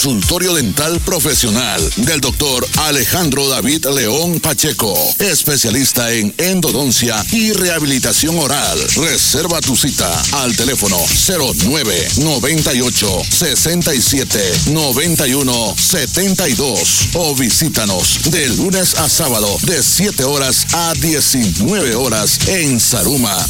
Consultorio dental profesional del doctor Alejandro David León Pacheco, especialista en endodoncia y rehabilitación oral. Reserva tu cita al teléfono 0998-67-9172 o visítanos de lunes a sábado de 7 horas a 19 horas en Saruma,